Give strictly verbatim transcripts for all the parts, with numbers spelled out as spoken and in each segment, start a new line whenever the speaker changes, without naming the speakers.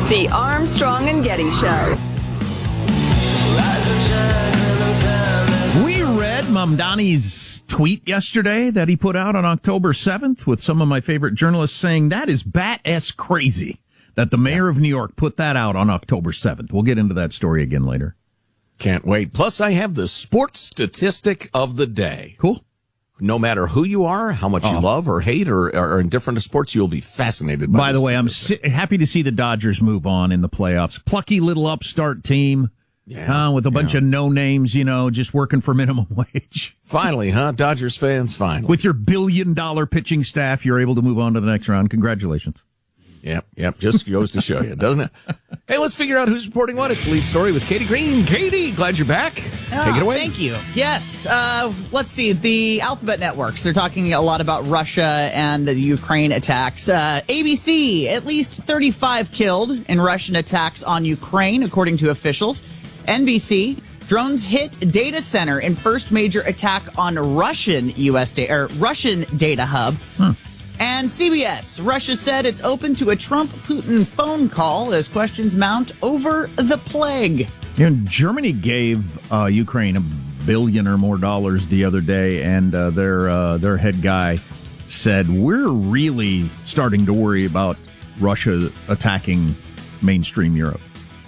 The Armstrong and Getty Show.
We read Mamdani's tweet yesterday that he put out on October seventh with some of my favorite journalists saying that is bat-ass crazy that the mayor of New York put that out on October seventh. We'll get into that story again later.
Can't wait. Plus, I have the sports statistic of the day.
Cool.
No matter who you are, how much oh. you love or hate or are indifferent to sports, you'll be fascinated by
By the way,
statistic.
I'm si- happy to see the Dodgers move on in the playoffs. Plucky little upstart team.
Yeah,
uh, with a bunch
yeah.
of no-names, you know, just working for minimum wage.
Finally, huh? Dodgers fans, finally.
With your billion-dollar pitching staff, you're able to move on to the next round. Congratulations.
Yep, yep. Just goes to show you, doesn't it? Hey, let's figure out who's reporting what. It's the lead story with Katie Green. Katie, glad you're back.
Ah,
Take it away.
Thank you. Yes. Uh, let's see. The alphabet networks, they're talking a lot about Russia and the Ukraine attacks. Uh, A B C, at least thirty-five killed in Russian attacks on Ukraine, according to officials. N B C, drones hit data center in first major attack on Russian U S da- or Russian data hub.
Hmm.
And C B S, Russia said it's open to a Trump-Putin phone call as questions mount over the plague.
You know, Germany gave uh, Ukraine a billion or more dollars the other day, and uh, their uh, their head guy said, we're really starting to worry about Russia attacking mainstream Europe.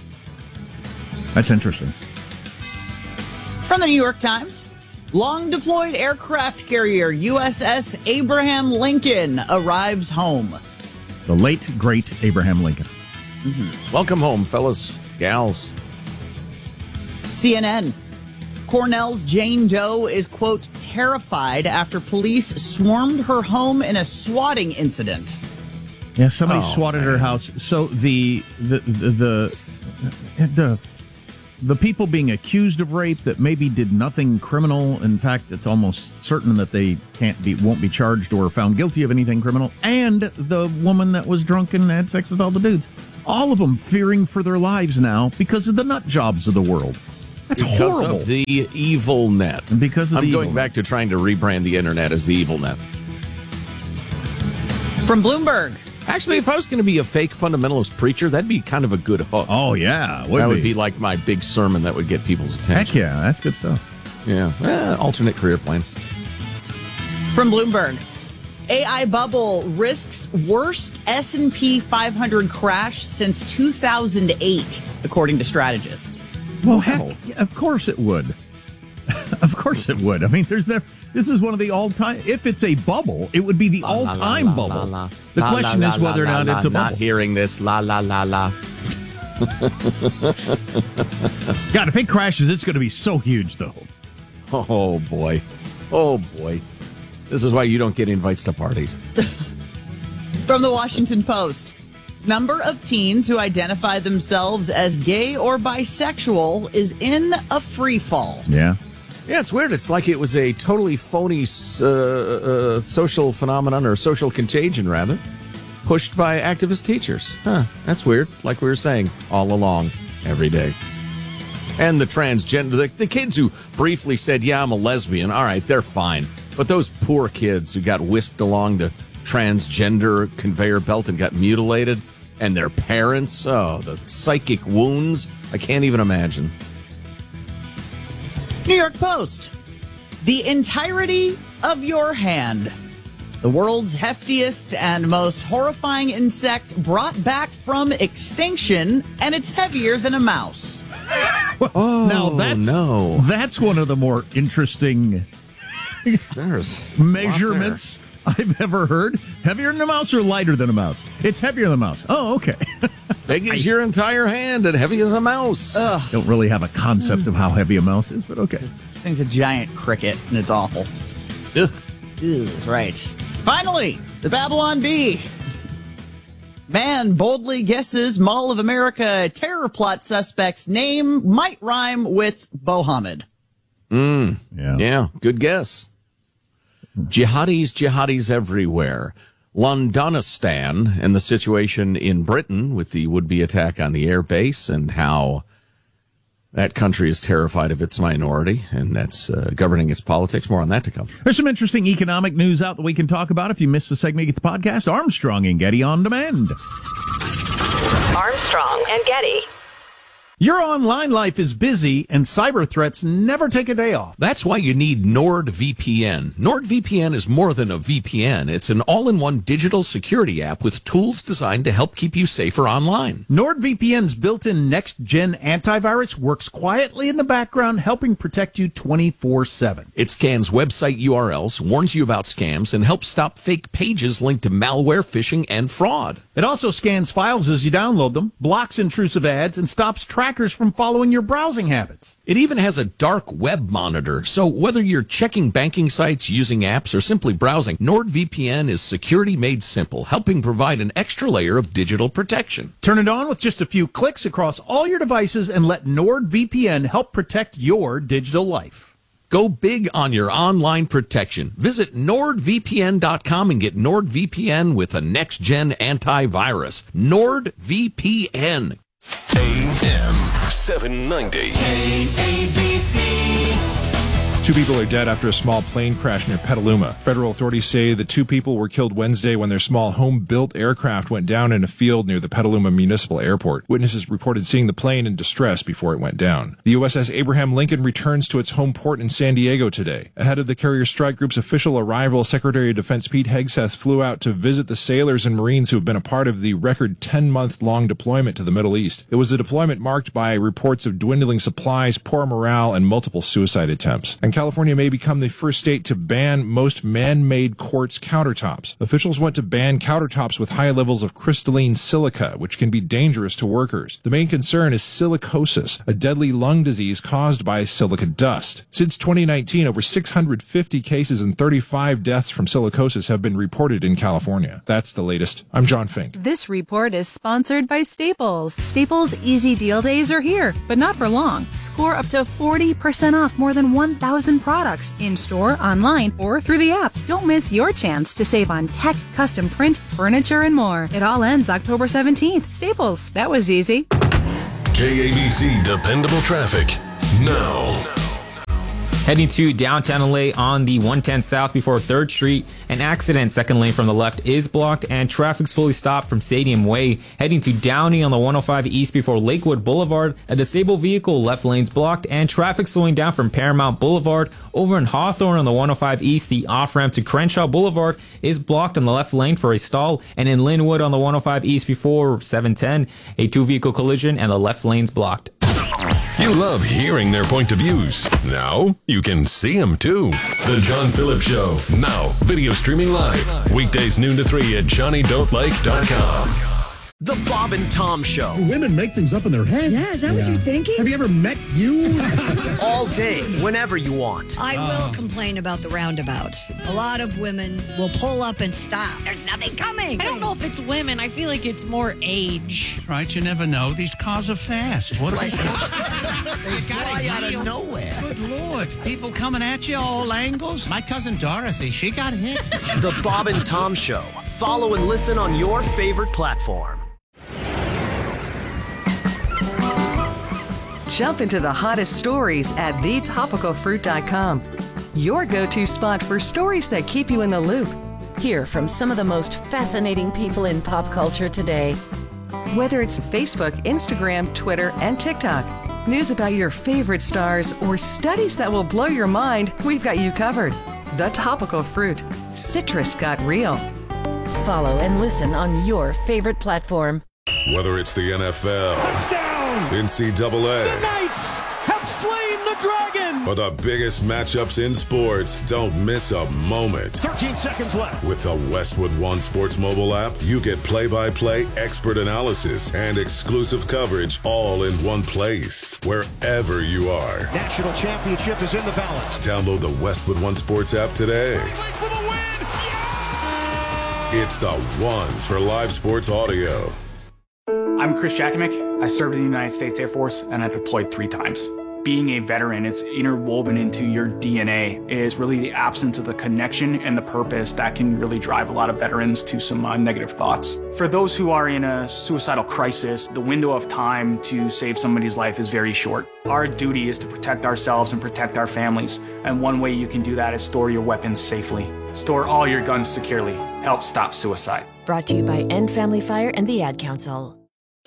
That's interesting.
From the New York Times, long-deployed aircraft carrier U S S Abraham Lincoln arrives home.
The late, great Abraham Lincoln.
Mm-hmm. Welcome home, fellas, gals.
C N N, Cornell's Jane Doe is, quote, terrified after police swarmed her home in a swatting incident.
Yeah, somebody
Oh,
swatted
man.
her house. So the the the the the, the people being accused of rape that maybe did nothing criminal. In fact, it's almost certain that they can't be won't be charged or found guilty of anything criminal. And the woman that was drunk and had sex with all the dudes. All of them fearing for their lives now because of the nut jobs of the world. That's
because
horrible.
of the evil net.
Because of
I'm
the
going
evil
back to trying to rebrand the internet as the evil net.
From Bloomberg.
Actually, if I was going to be a fake fundamentalist preacher, that'd be kind of a good hook.
Oh, yeah. Would
that
be.
would be like my big sermon that would get people's attention.
Heck yeah, that's good stuff.
Yeah. Eh, alternate career plan.
From Bloomberg. A I bubble risks worst S and P five hundred crash since two thousand eight, according to strategists.
Well,
Wow.
heck, yeah, of course it would. Of course it would. I mean, there's there. This is one of the all-time. If it's a bubble, it would be the
La, la,
all-time
la, la,
bubble.
la, la.
The
La,
question
la,
is
la,
whether or
la,
not
la,
it's a
Not
bubble.
hearing this. La, la, la, la.
God, if it crashes, it's going to be so huge, though.
Oh, boy. Oh, boy. This is why you don't get invites to parties.
From the Washington Post. Number of teens who identify themselves as gay or bisexual is in a free fall.
Yeah.
Yeah, it's weird. It's like it was a totally phony uh, uh, social phenomenon or social contagion, rather, pushed by activist teachers. Huh, that's weird. Like we were saying all along, every day. And the transgender, the, the kids who briefly said, yeah, I'm a lesbian, all right, they're fine. But those poor kids who got whisked along the transgender conveyor belt and got mutilated, and their parents, oh, the psychic wounds, I can't even imagine.
New York Post. The entirety of your hand. The world's heftiest and most horrifying insect brought back from extinction, and it's heavier than a mouse.
Well,
Oh,
now that's
no.
that's one of the more interesting
There's
measurements I've ever heard. Heavier than a mouse or lighter than a mouse? It's heavier than a mouse. Oh, okay.
Big as your entire hand and heavy as a mouse.
Ugh.
Don't really have a concept of how heavy a mouse is, but okay.
This thing's a giant cricket, and it's awful.
Ugh.
Ew, right. Finally, the Babylon Bee. Man boldly guesses Mall of America terror plot suspect's name might rhyme with Mohammed.
Mm.
Yeah.
Yeah, good guess. Jihadis, jihadis everywhere. Londonistan and the situation in Britain with the would-be attack on the air base and how that country is terrified of its minority, and that's uh, governing its politics. More on that to come.
There's some interesting economic news out that we can talk about. If you missed the segment, you get the podcast. Armstrong and Getty on demand.
Armstrong and Getty.
Your online life is busy, and cyber threats never take a day off.
That's why you need NordVPN. NordVPN is more than a V P N. It's an all-in-one digital security app with tools designed to help keep you safer online.
NordVPN's built-in next-gen antivirus works quietly in the background, helping protect you twenty-four seven.
It scans website U R Ls, warns you about scams, and helps stop fake pages linked to malware, phishing, and fraud.
It also scans files as you download them, blocks intrusive ads, and stops trackers from following your browsing habits.
It even has a dark web monitor, so whether you're checking banking sites, using apps, or simply browsing, NordVPN is security made simple, helping provide an extra layer of digital protection.
Turn it on with just a few clicks across all your devices and let NordVPN help protect your digital life.
Go big on your online protection. Visit Nord V P N dot com and get NordVPN with a next-gen antivirus. NordVPN.
A M seven ninety. A B C.
Two people are dead after a small plane crash near Petaluma. Federal authorities say the two people were killed Wednesday when their small home-built aircraft went down in a field near the Petaluma Municipal Airport. Witnesses reported seeing the plane in distress before it went down. The U S S Abraham Lincoln returns to its home port in San Diego today. Ahead of the Carrier Strike Group's official arrival, Secretary of Defense Pete Hegseth flew out to visit the sailors and Marines who have been a part of the record ten-month-long deployment to the Middle East. It was a deployment marked by reports of dwindling supplies, poor morale, and multiple suicide attempts. And California may become the first state to ban most man-made quartz countertops. Officials want to ban countertops with high levels of crystalline silica, which can be dangerous to workers. The main concern is silicosis, a deadly lung disease caused by silica dust. Since twenty nineteen, over six hundred fifty cases and thirty-five deaths from silicosis have been reported in California. That's the latest. I'm John Fink.
This report is sponsored by Staples. Staples Easy Deal Days are here, but not for long. Score up to forty percent off more than one thousand products in-store, online, or through the app. Don't miss your chance to save on tech, custom print, furniture, and more. It all ends October seventeenth. Staples. That was easy.
K A B C Dependable Traffic now.
Heading to downtown L A on the one ten South before third Street. An accident, second lane from the left is blocked and traffic's fully stopped from Stadium Way. Heading to Downey on the one oh five East before Lakewood Boulevard. A disabled vehicle, left lane's blocked and traffic slowing down from Paramount Boulevard. Over in Hawthorne on the one oh five East, the off-ramp to Crenshaw Boulevard is blocked on the left lane for a stall. And in Linwood on the one oh five East before seven ten, a two-vehicle collision and the left lane's blocked.
You love hearing their point of views. Now you can see them too. The John Phillips Show. Now, video streaming live. Weekdays noon to three at Johnny Don't Like dot com.
The Bob and Tom Show.
Women make things up in their head.
Yeah, is that yeah. what you're thinking?
Have you ever met you?
All day, whenever you want.
I oh. will complain about the roundabouts. A lot of women will pull up and stop. There's nothing coming.
I don't know if it's women. I feel like it's more age.
Right, you never know. These cars are fast. What are they?
They fly out of nowhere.
Good Lord. People coming at you all angles. My cousin Dorothy, she got hit.
The Bob and Tom Show. Follow and listen on your favorite platform.
Jump into the hottest stories at the topical fruit dot com. Your go-to spot for stories that keep you in the loop.
Hear from some of the most fascinating people in pop culture today.
Whether it's Facebook, Instagram, Twitter, and TikTok, news about your favorite stars, or studies that will blow your mind, we've got you covered. The Topical Fruit. Citrus got real.
Follow and listen on your favorite platform.
Whether it's the N F L,
touchdown,
N C double A,
the Knights have slain the dragon,
or the biggest matchups in sports, don't miss a moment.
thirteen seconds left.
With the Westwood One Sports mobile app, you get play-by-play expert analysis and exclusive coverage all in one place, wherever you are.
National championship is in the balance.
Download the Westwood One Sports app today.
For the win. Yeah!
It's the one for live sports audio.
I'm Chris Jakovic. I served in the United States Air Force and I deployed three times. Being a veteran, it's interwoven into your D N A. It is really the absence of the connection and the purpose that can really drive a lot of veterans to some uh, negative thoughts. For those who are in a suicidal crisis, the window of time to save somebody's life is very short. Our duty is to protect ourselves and protect our families. And one way you can do that is store your weapons safely. Store all your guns securely. Help stop suicide.
Brought to you by End Family Fire and the Ad Council.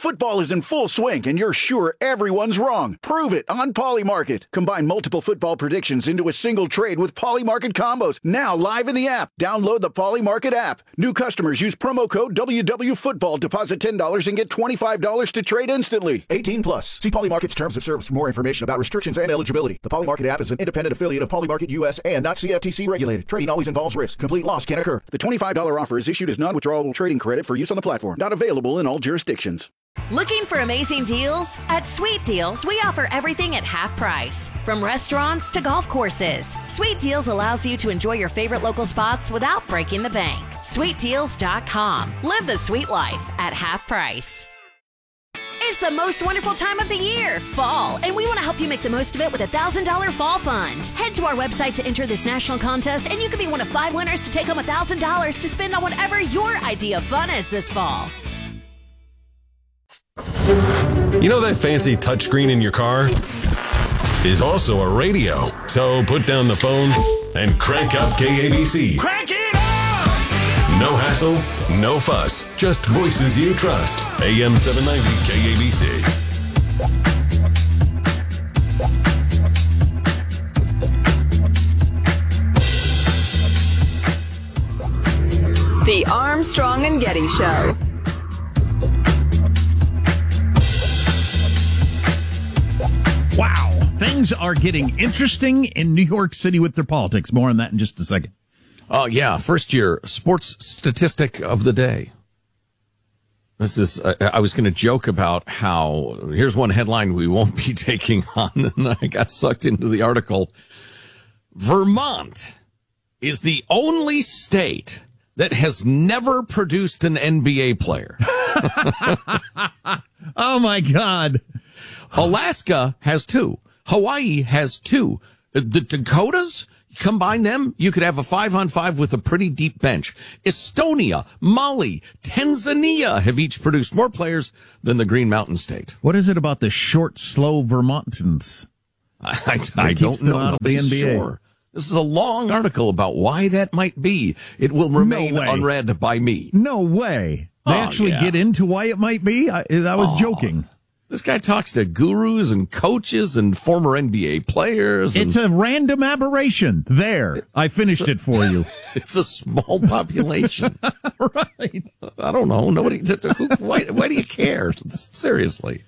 Football is in full swing, and you're sure everyone's wrong. Prove it on Polymarket. Combine multiple football predictions into a single trade with Polymarket combos. Now live in the app. Download the Polymarket app. New customers use promo code W W Football. Deposit ten dollars and get twenty-five dollars to trade instantly. eighteen plus. See Polymarket's terms of service for more information about restrictions and eligibility. The Polymarket app is an independent affiliate of Polymarket U S and not C F T C regulated. Trading always involves risk. Complete loss can occur. The twenty-five dollars offer is issued as non-withdrawable trading credit for use on the platform. Not available in all jurisdictions.
Looking for amazing deals? At Sweet Deals, we offer everything at half price. From restaurants to golf courses, Sweet Deals allows you to enjoy your favorite local spots without breaking the bank. sweet deals dot com. Live the sweet life at half price. It's the most wonderful time of the year, fall, and we want to help you make the most of it with a one thousand dollars Fall Fund. Head to our website to enter this national contest, and you could be one of five winners to take home one thousand dollars to spend on whatever your idea of fun is this fall.
You know that fancy touchscreen in your car is also a radio. So put down the phone and crank up K A B C.
Crank it up!
No hassle, no fuss, just voices you trust. A M seven ninety K A B C.
The Armstrong and Getty Show.
Wow. Things are getting interesting in New York City with their politics. More on that in just a second.
Oh, yeah. First year sports statistic of the day. This is, uh, I was going to joke about how, here's one headline we won't be taking on, and I got sucked into the article. Vermont is the only state that has never produced an N B A player.
Oh, my God.
Alaska has two. Hawaii has two. The Dakotas, combine them, you could have a five on five with a pretty deep bench. Estonia, Mali, Tanzania have each produced more players than the Green Mountain State.
What is it about the short, slow Vermontans?
I, I, I don't know. Nobody's sure. This is a long article about why that might be. It will remain
no
unread by me.
No way. They
oh,
actually
yeah.
get into why it might be? I, I was
oh.
joking.
This guy talks to gurus and coaches and former N B A players. And
it's a random aberration. There. I finished
a,
it for you.
It's a small population.
Right.
I don't know. Nobody. Who, why, why do you care? Seriously.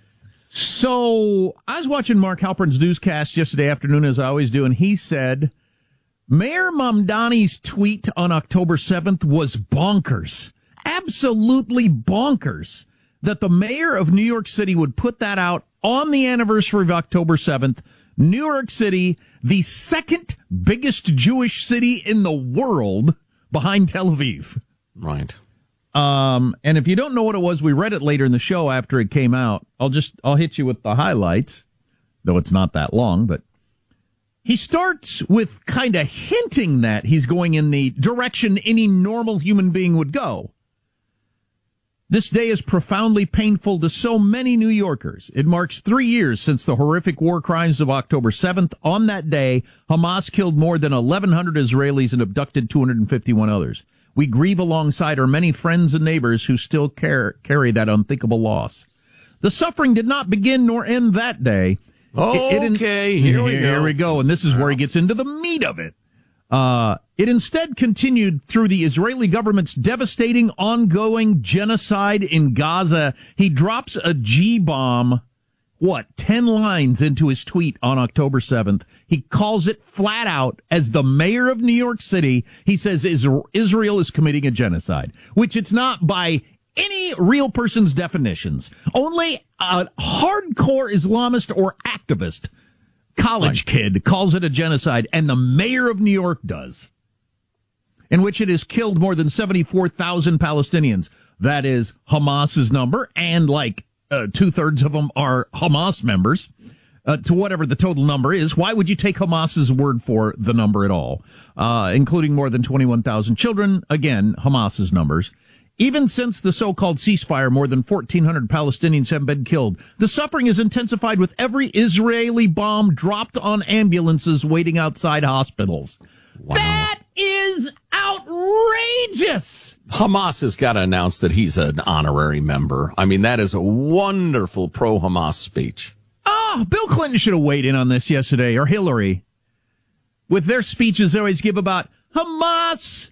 So I was watching Mark Halpern's newscast yesterday afternoon, as I always do, and he said Mayor Mamdani's tweet on October seventh was bonkers. Absolutely bonkers. That the mayor of New York City would put that out on the anniversary of October seventh. New York City, the second biggest Jewish city in the world behind Tel Aviv.
Right.
Um, and if you don't know what it was, we read it later in the show after it came out. I'll just, I'll hit you with the highlights, though it's not that long, but he starts with kind of hinting that he's going in the direction any normal human being would go. This day is profoundly painful to so many New Yorkers. It marks three years since the horrific war crimes of October seventh. On that day, Hamas killed more than eleven hundred Israelis and abducted two hundred fifty-one others. We grieve alongside our many friends and neighbors who still care, carry that unthinkable loss. The suffering did not begin nor end that day.
Okay, it, it, here we
here,
go.
Here we go, and this is where he gets into the meat of it. Uh, it instead continued through the Israeli government's devastating ongoing genocide in Gaza. He drops a G-bomb, what, ten lines into his tweet on October seventh. He calls it flat out, as the mayor of New York City, he says Israel is committing a genocide, which it's not by any real person's definitions. Only a hardcore Islamist or activist college kid calls it a genocide, and the mayor of New York does, in which it has killed more than seventy-four thousand Palestinians. That is Hamas's number, and like uh, two-thirds of them are Hamas members, uh, to whatever the total number is. Why would you take Hamas's word for the number at all, uh, including more than twenty-one thousand children? Again, Hamas's numbers. Even since the so-called ceasefire, more than fourteen hundred Palestinians have been killed. The suffering is intensified with every Israeli bomb dropped on ambulances waiting outside hospitals. Wow. That is outrageous.
Hamas has got to announce that he's an honorary member. I mean, that is a wonderful pro-Hamas speech.
Oh, Bill Clinton should have weighed in on this yesterday, or Hillary. With their speeches they always give about Hamas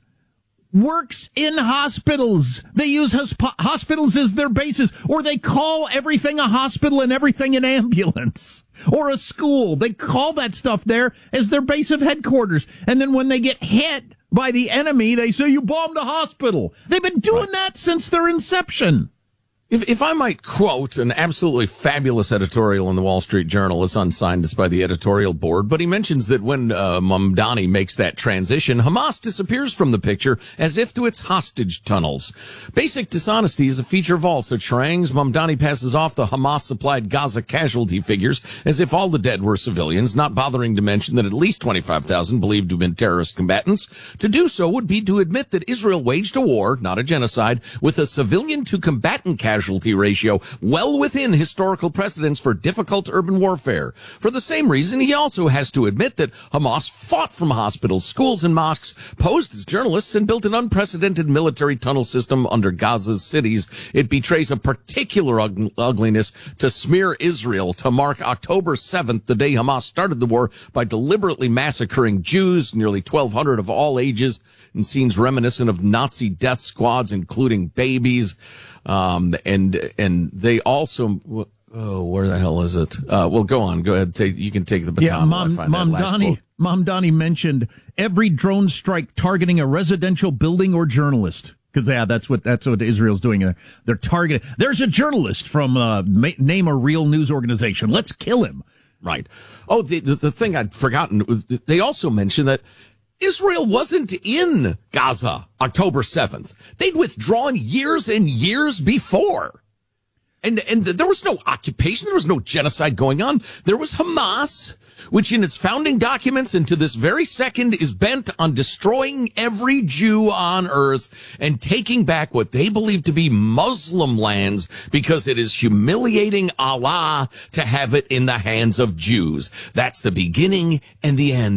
works in hospitals. They use hosp- hospitals as their bases, or they call everything a hospital and everything an ambulance or a school. They call that stuff there as their base of headquarters. And then when they get hit by the enemy, they say, you bombed a hospital. They've been doing right. that since their inception.
If, if I might quote an absolutely fabulous editorial in the Wall Street Journal, it's unsigned, it's by the editorial board, but he mentions that when uh, Mamdani makes that transition, Hamas disappears from the picture as if to its hostage tunnels. Basic dishonesty is a feature of all such harangues. Mamdani passes off the Hamas-supplied Gaza casualty figures as if all the dead were civilians, not bothering to mention that at least twenty-five thousand believed to have been terrorist combatants. To do so would be to admit that Israel waged a war, not a genocide, with a civilian-to-combatant casualty Casualty ratio well within historical precedents for difficult urban warfare. For the same reason, he also has to admit that Hamas fought from hospitals, schools, and mosques, posed as journalists, and built an unprecedented military tunnel system under Gaza's cities. It betrays a particular ug- ugliness to smear Israel to mark October seventh, the day Hamas started the war, by deliberately massacring Jews, nearly twelve hundred of all ages, in scenes reminiscent of Nazi death squads, including babies. Um, and, and they also, oh, where the hell is it? Uh, well, go on. Go ahead. Take, you can take the baton.
Yeah, Mom,
I find
Mom
that last
Donnie,
quote.
Mom Donnie mentioned every drone strike targeting a residential building or journalist. Cause yeah, that's what, that's what Israel's doing. They're, they're targeting. There's a journalist from, uh, ma- name a real news organization. Let's kill him.
Right. Oh, the, the, the thing I'd forgotten was they also mentioned that Israel wasn't in Gaza October seventh. They'd withdrawn years and years before. And, and there was no occupation. There was no genocide going on. There was Hamas, which in its founding documents and to this very second is bent on destroying every Jew on earth and taking back what they believe to be Muslim lands because it is humiliating Allah to have it in the hands of Jews. That's the beginning and the end.